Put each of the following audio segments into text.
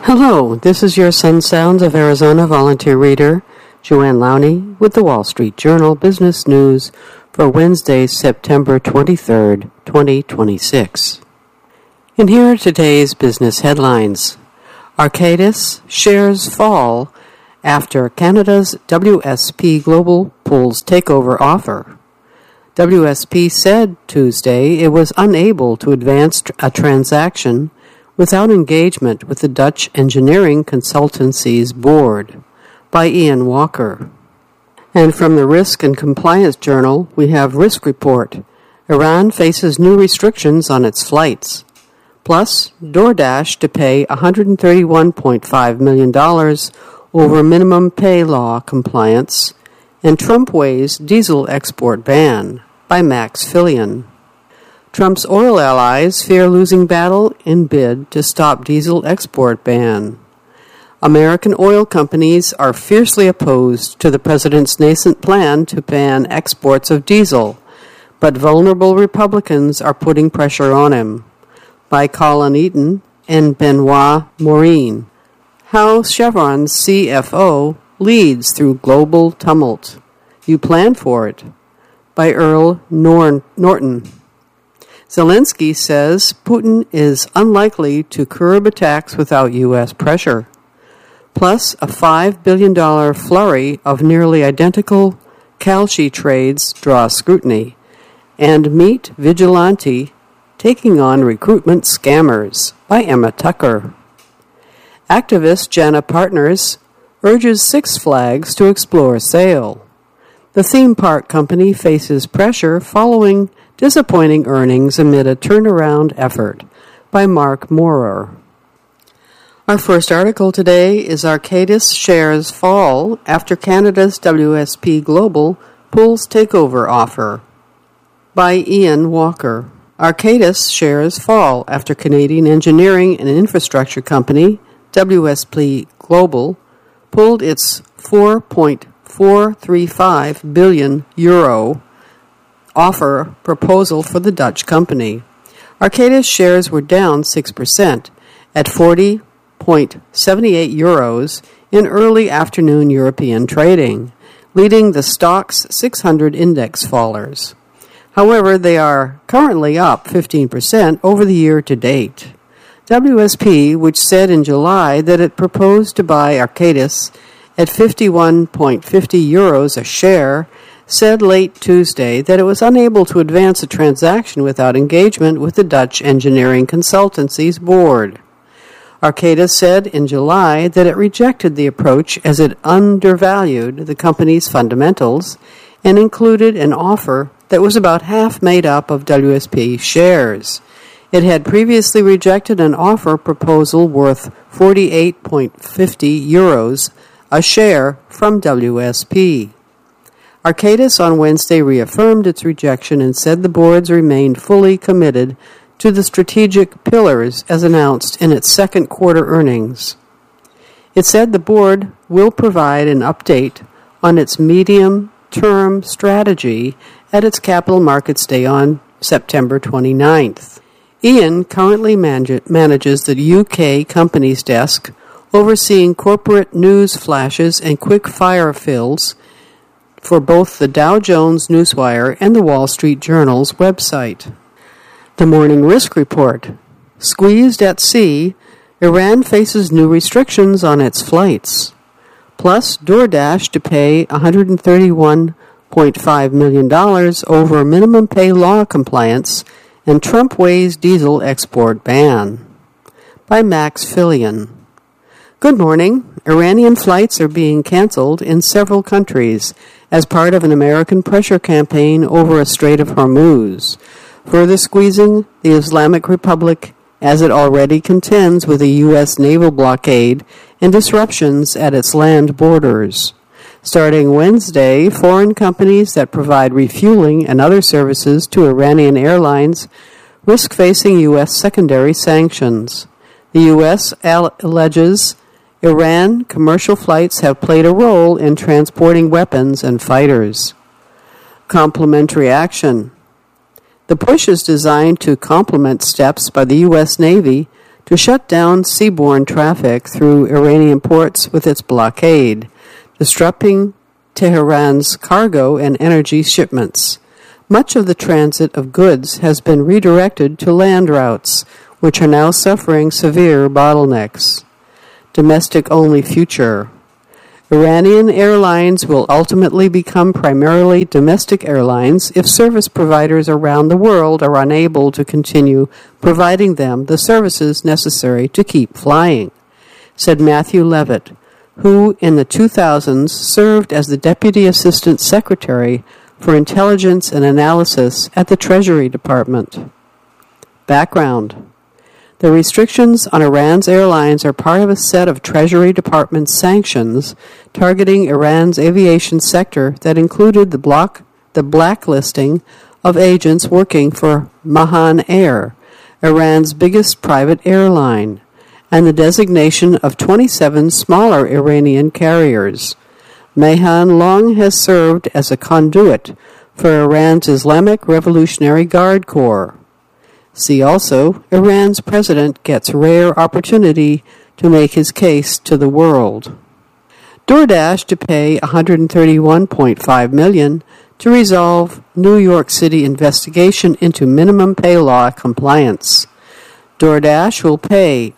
Hello, this is your Sun Sounds of Arizona volunteer reader, Joanne Lowney, with the Wall Street Journal Business News for Wednesday, September 23rd, 2026. And here are today's business headlines. Arcadis shares fall after Canada's WSP Global pulls takeover offer. WSP said Tuesday it was unable to advance a transaction without engagement with the Dutch Engineering Consultancy's board, by Ian Walker. And from the Risk and Compliance Journal, we have Risk Report. Iran faces new restrictions on its flights. Plus, DoorDash to pay $131.5 million over minimum pay law compliance, and Trump weighs diesel export ban, by Max Fillion. Trump's oil allies fear losing battle in bid to stop diesel export ban. American oil companies are fiercely opposed to the president's nascent plan to ban exports of diesel, but vulnerable Republicans are putting pressure on him. By Colin Eaton and Benoit Maureen. How Chevron's CFO leads through global tumult. You plan for it. By Earl Norton. Zelensky says Putin is unlikely to curb attacks without U.S. pressure. Plus, a $5 billion flurry of nearly identical Kalshi trades draws scrutiny. And meet Vigilante taking on recruitment scammers, by Emma Tucker. Activist Jana Partners urges Six Flags to explore sale. The theme park company faces pressure following disappointing earnings amid a turnaround effort, by Mark Moorer. Our first article today is Arcadis shares fall after Canada's WSP Global pulls takeover offer, by Ian Walker. Arcadis shares fall after Canadian engineering and infrastructure company WSP Global pulled its €4.435 billion offer proposal for the Dutch company. Arcadis shares were down 6% at €40.78 in early afternoon European trading, leading the stock's 600 index fallers. However, they are currently up 15% over the year to date. WSP, which said in July that it proposed to buy Arcadis at €51.50 a share, said late Tuesday that it was unable to advance a transaction without engagement with the Dutch Engineering Consultancy's board. Arcadis said in July that it rejected the approach as it undervalued the company's fundamentals and included an offer that was about half made up of WSP shares. It had previously rejected an offer proposal worth €48.50 a share from WSP. Arcadis on Wednesday reaffirmed its rejection and said the boards remained fully committed to the strategic pillars as announced in its second quarter earnings. It said the board will provide an update on its medium-term strategy at its Capital Markets Day on September 29th. Ian currently manages the UK Companies Desk, overseeing corporate news flashes and quick-fire fills for both the Dow Jones Newswire and the Wall Street Journal's website. The Morning Risk Report. Squeezed at sea, Iran faces new restrictions on its flights. Plus, DoorDash to pay $131.5 million over minimum pay law compliance, and Trump weighs diesel export ban. By Max Fillion. Good morning. Iranian flights are being canceled in several countries as part of an American pressure campaign over a Strait of Hormuz, further squeezing the Islamic Republic as it already contends with a U.S. naval blockade and disruptions at its land borders. Starting Wednesday, foreign companies that provide refueling and other services to Iranian airlines risk facing U.S. secondary sanctions. The U.S. alleges Iran commercial flights have played a role in transporting weapons and fighters. Complementary action. The push is designed to complement steps by the U.S. Navy to shut down seaborne traffic through Iranian ports with its blockade, disrupting Tehran's cargo and energy shipments. Much of the transit of goods has been redirected to land routes, which are now suffering severe bottlenecks. Domestic-only future. Iranian airlines will ultimately become primarily domestic airlines if service providers around the world are unable to continue providing them the services necessary to keep flying, said Matthew Levitt, who in the 2000s served as the Deputy Assistant Secretary for Intelligence and Analysis at the Treasury Department. Background. The restrictions on Iran's airlines are part of a set of Treasury Department sanctions targeting Iran's aviation sector that included the blacklisting of agents working for Mahan Air, Iran's biggest private airline, and the designation of 27 smaller Iranian carriers. Mahan long has served as a conduit for Iran's Islamic Revolutionary Guard Corps. See also, Iran's president gets rare opportunity to make his case to the world. DoorDash to pay $131.5 million to resolve New York City investigation into minimum pay law compliance. DoorDash will pay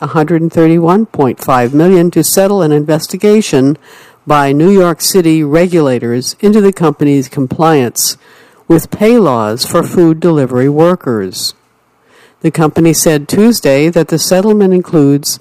$131.5 million to settle an investigation by New York City regulators into the company's compliance with pay laws for food delivery workers. The company said Tuesday that the settlement includes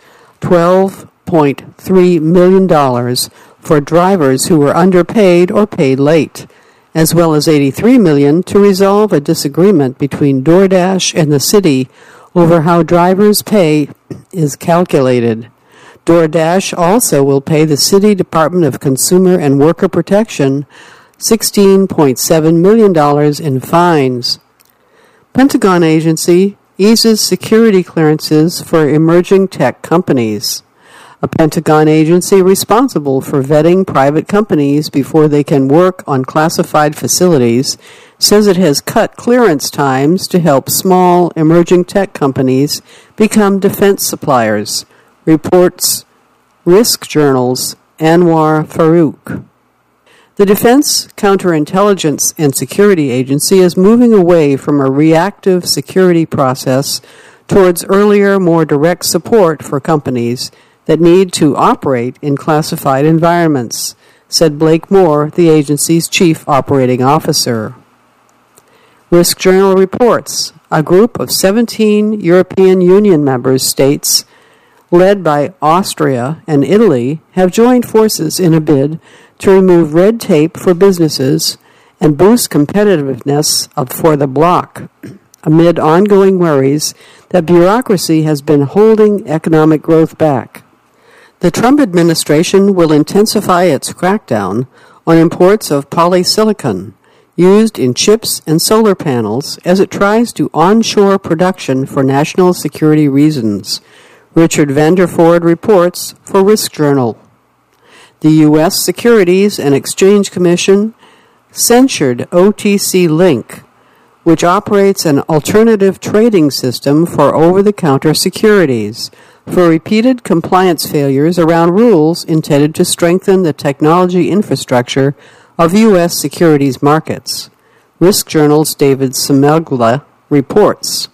$12.3 million for drivers who were underpaid or paid late, as well as $83 million to resolve a disagreement between DoorDash and the city over how drivers' pay is calculated. DoorDash also will pay the City Department of Consumer and Worker Protection $16.7 million in fines. Pentagon agency eases security clearances for emerging tech companies. A Pentagon agency responsible for vetting private companies before they can work on classified facilities says it has cut clearance times to help small emerging tech companies become defense suppliers, reports Risk Journal's Anwar Farouk. The Defense Counterintelligence and Security Agency is moving away from a reactive security process towards earlier, more direct support for companies that need to operate in classified environments, said Blake Moore, the agency's chief operating officer. Risk Journal reports a group of 17 European Union member states, led by Austria and Italy, have joined forces in a bid to remove red tape for businesses and boost competitiveness for the bloc, amid ongoing worries that bureaucracy has been holding economic growth back. The Trump administration will intensify its crackdown on imports of polysilicon used in chips and solar panels as it tries to onshore production for national security reasons, Richard Vanderford reports for Risk Journal. The U.S. Securities and Exchange Commission censured OTC Link, which operates an alternative trading system for over-the-counter securities, for repeated compliance failures around rules intended to strengthen the technology infrastructure of U.S. securities markets. Risk Journal's David Semegla reports.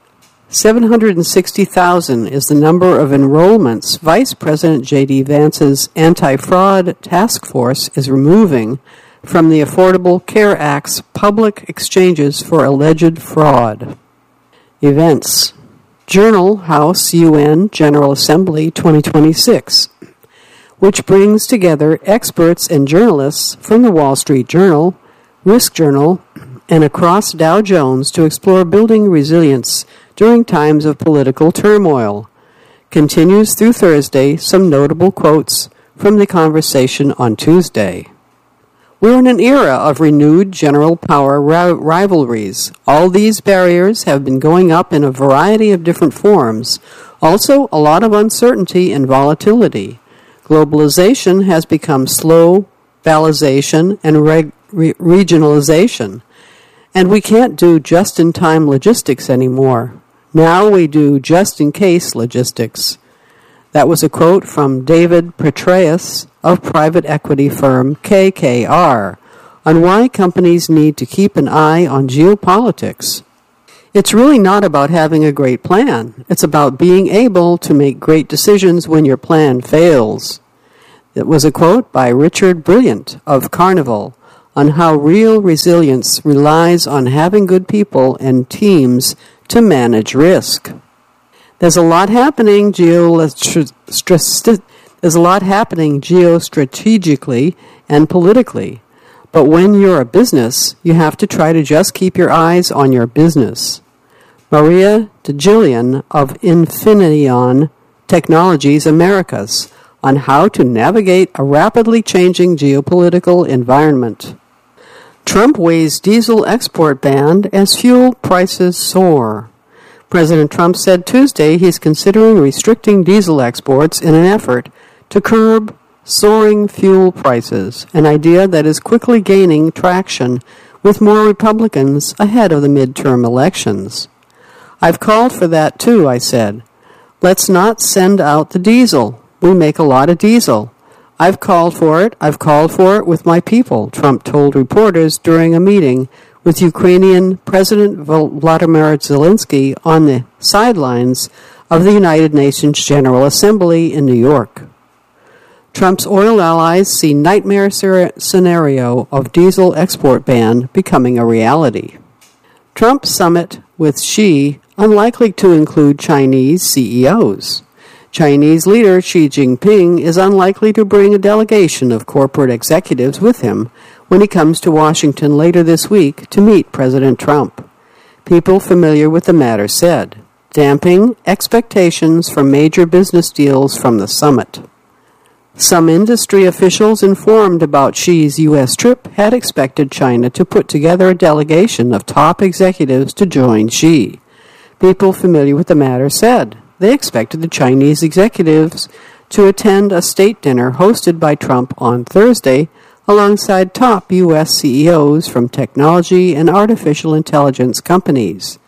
760,000 is the number of enrollments Vice President J.D. Vance's anti-fraud task force is removing from the Affordable Care Act's public exchanges for alleged fraud. Events. Journal House UN General Assembly 2026, which brings together experts and journalists from the Wall Street Journal, Risk Journal, and across Dow Jones to explore building resilience during times of political turmoil. Continues through Thursday, some notable quotes from the conversation on Tuesday. We're in an era of renewed general power rivalries. All these barriers have been going up in a variety of different forms. Also, a lot of uncertainty and volatility. Globalization has become slow balization and regionalization. And we can't do just-in-time logistics anymore. Now we do just-in-case logistics. That was a quote from David Petraeus of private equity firm KKR on why companies need to keep an eye on geopolitics. It's really not about having a great plan. It's about being able to make great decisions when your plan fails. It was a quote by Richard Brilliant of Carnival on how real resilience relies on having good people and teams to manage risk. There's a lot happening geostrategically and politically, but when you're a business, you have to try to just keep your eyes on your business. Maria DeGillian of Infineon Technologies Americas on how to navigate a rapidly changing geopolitical environment. Trump weighs diesel export ban as fuel prices soar. President Trump said Tuesday he's considering restricting diesel exports in an effort to curb soaring fuel prices, an idea that is quickly gaining traction with more Republicans ahead of the midterm elections. I've called for that too, I said. Let's not send out the diesel. We make a lot of diesel. I've called for it with my people, Trump told reporters during a meeting with Ukrainian President Volodymyr Zelensky on the sidelines of the United Nations General Assembly in New York. Trump's oil allies see nightmare scenario of diesel export ban becoming a reality. Trump summit with Xi unlikely to include Chinese CEOs. Chinese leader Xi Jinping is unlikely to bring a delegation of corporate executives with him when he comes to Washington later this week to meet President Trump. People familiar with the matter said, damping expectations for major business deals from the summit. Some industry officials informed about Xi's U.S. trip had expected China to put together a delegation of top executives to join Xi. People familiar with the matter said they expected the Chinese executives to attend a state dinner hosted by Trump on Thursday alongside top U.S. CEOs from technology and artificial intelligence companies.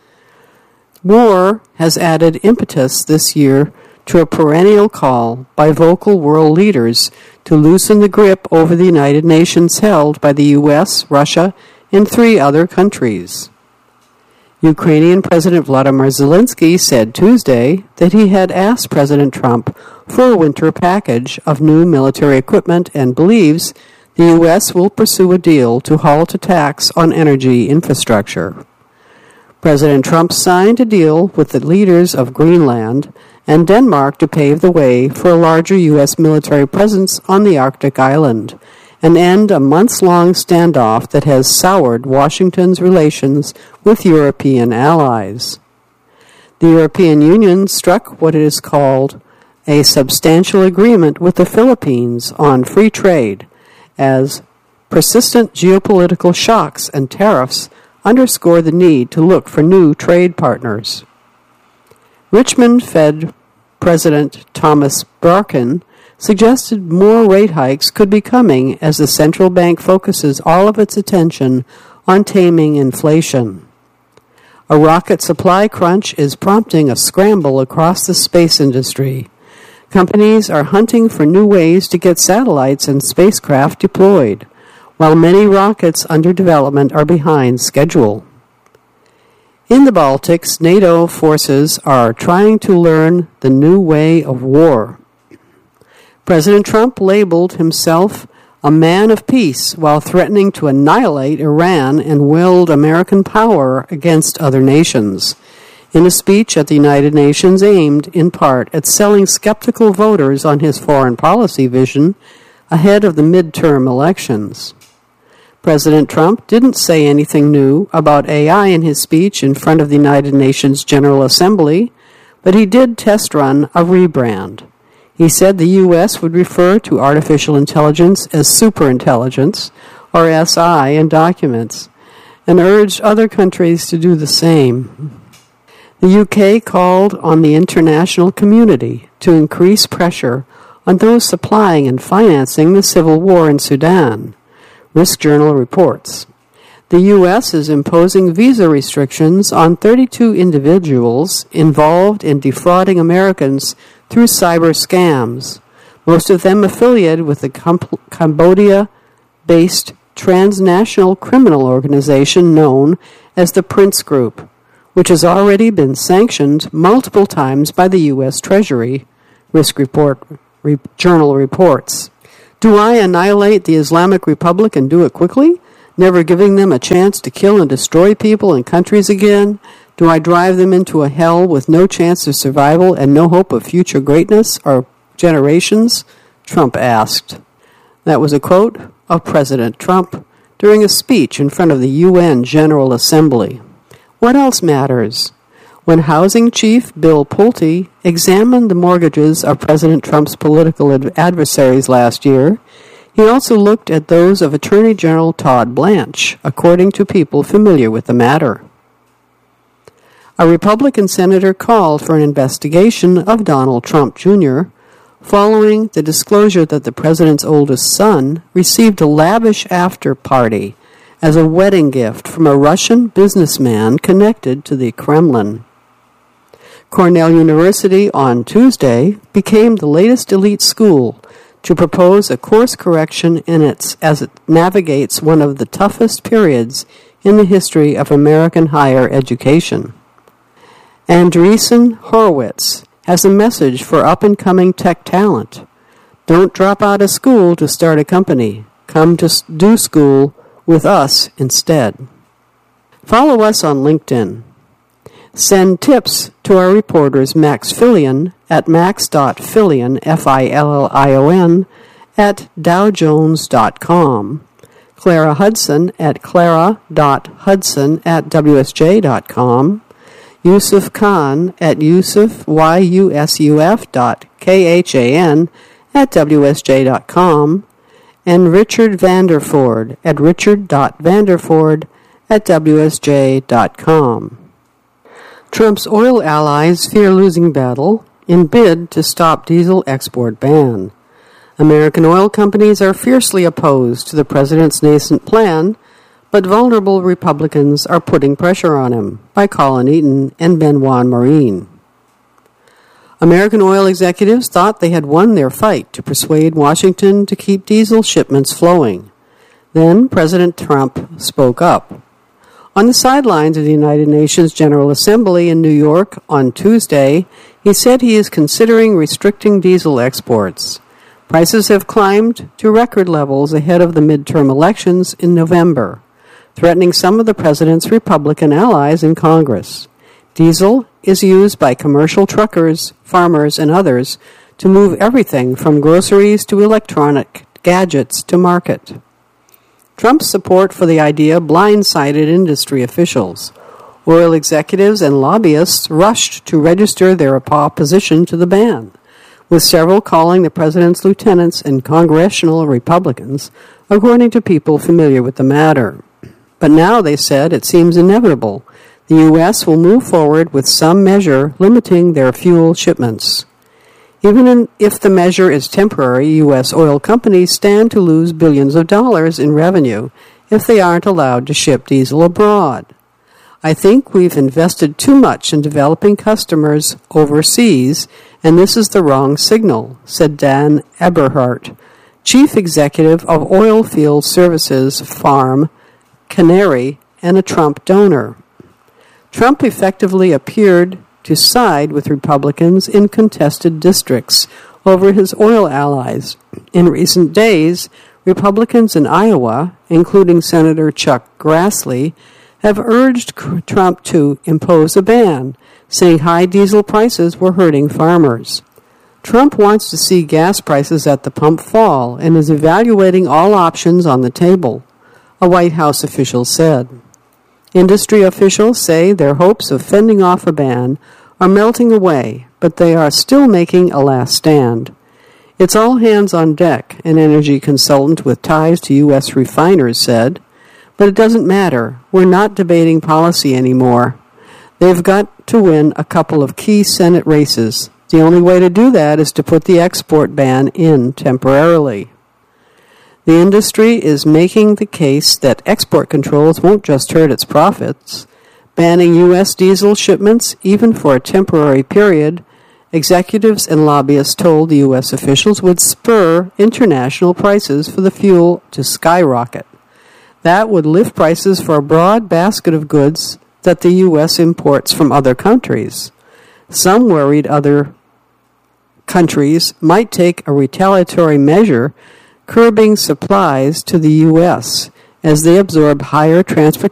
War has added impetus this year to a perennial call by vocal world leaders to loosen the grip over the United Nations held by the U.S., Russia, and 3 other countries. Ukrainian President Volodymyr Zelensky said Tuesday that he had asked President Trump for a winter package of new military equipment and believes the U.S. will pursue a deal to halt attacks on energy infrastructure. President Trump signed a deal with the leaders of Greenland and Denmark to pave the way for a larger U.S. military presence on the Arctic island and end a months-long standoff that has soured Washington's relations with European allies. The European Union struck what is called a substantial agreement with the Philippines on free trade as persistent geopolitical shocks and tariffs underscore the need to look for new trade partners. Richmond Fed President Thomas Barkin suggested more rate hikes could be coming as the central bank focuses all of its attention on taming inflation. A rocket supply crunch is prompting a scramble across the space industry. Companies are hunting for new ways to get satellites and spacecraft deployed, while many rockets under development are behind schedule. In the Baltics, NATO forces are trying to learn the new way of war. President Trump labeled himself a man of peace while threatening to annihilate Iran and wield American power against other nations, in a speech at the United Nations aimed, in part, at selling skeptical voters on his foreign policy vision ahead of the midterm elections. President Trump didn't say anything new about AI in his speech in front of the United Nations General Assembly, but he did test run a rebrand. He said the U.S. would refer to artificial intelligence as superintelligence, or SI, in documents, and urged other countries to do the same. The UK called on the international community to increase pressure on those supplying and financing the civil war in Sudan, Risk Journal reports. The U.S. is imposing visa restrictions on 32 individuals involved in defrauding Americans through cyber scams, most of them affiliated with the Cambodia-based transnational criminal organization known as the Prince Group, which has already been sanctioned multiple times by the U.S. Treasury, Journal reports. Do I annihilate the Islamic Republic and do it quickly, never giving them a chance to kill and destroy people and countries again? Do I drive them into a hell with no chance of survival and no hope of future greatness or generations? Trump asked. That was a quote of President Trump during a speech in front of the UN General Assembly. What else matters? When housing chief Bill Pulte examined the mortgages of President Trump's political adversaries last year, he also looked at those of Attorney General Todd Blanche, according to people familiar with the matter. A Republican senator called for an investigation of Donald Trump Jr. following the disclosure that the president's oldest son received a lavish after-party as a wedding gift from a Russian businessman connected to the Kremlin. Cornell University on Tuesday became the latest elite school to propose a course correction as it navigates one of the toughest periods in the history of American higher education. Andreessen Horowitz has a message for up-and-coming tech talent. Don't drop out of school to start a company. Come to do school with us instead. Follow us on LinkedIn. Send tips to our reporters Max Fillion at max.fillion, Fillion, at dowjones.com, Clara Hudson at clara.hudson at wsj.com, Yusuf Khan at yusuf.khan at wsj.com, and Richard Vanderford at richard.vanderford at wsj.com. Trump's oil allies fear losing battle in bid to stop diesel export ban. American oil companies are fiercely opposed to the president's nascent plan, but vulnerable Republicans are putting pressure on him by Colin Eaton and Benoit Marine. American oil executives thought they had won their fight to persuade Washington to keep diesel shipments flowing. Then President Trump spoke up. On the sidelines of the United Nations General Assembly in New York on Tuesday, he said he is considering restricting diesel exports. Prices have climbed to record levels ahead of the midterm elections in November, threatening some of the president's Republican allies in Congress. Diesel is used by commercial truckers, farmers, and others to move everything from groceries to electronic gadgets to market. Trump's support for the idea blindsided industry officials. Oil executives and lobbyists rushed to register their opposition to the ban, with several calling the president's lieutenants and congressional Republicans, according to people familiar with the matter. But now, they said, it seems inevitable. The U.S. will move forward with some measure limiting their fuel shipments. Even if the measure is temporary, U.S. oil companies stand to lose billions of dollars in revenue if they aren't allowed to ship diesel abroad. I think we've invested too much in developing customers overseas, and this is the wrong signal, said Dan Eberhardt, chief executive of Oilfield Services Farm Canary and a Trump donor. Trump effectively appeared to side with Republicans in contested districts over his oil allies. In recent days, Republicans in Iowa, including Senator Chuck Grassley, have urged Trump to impose a ban, saying high diesel prices were hurting farmers. Trump wants to see gas prices at the pump fall and is evaluating all options on the table, a White House official said. Industry officials say their hopes of fending off a ban are melting away, but they are still making a last stand. It's all hands on deck, an energy consultant with ties to U.S. refiners said. But it doesn't matter. We're not debating policy anymore. They've got to win a couple of key Senate races. The only way to do that is to put the export ban in temporarily. The industry is making the case that export controls won't just hurt its profits. Banning U.S. diesel shipments, even for a temporary period, executives and lobbyists told the U.S. officials would spur international prices for the fuel to skyrocket. That would lift prices for a broad basket of goods that the U.S. imports from other countries. Some worried other countries might take a retaliatory measure curbing supplies to the U.S. as they absorb higher transportation